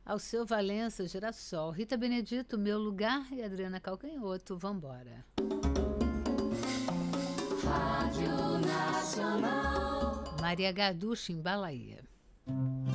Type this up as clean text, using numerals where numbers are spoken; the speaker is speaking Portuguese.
Alceu Valença, Girassol, Rita Benedito, Meu Lugar e Adriana Calcanhoto, Vambora. Rádio Nacional. Maria Gadu, Chimbalaia.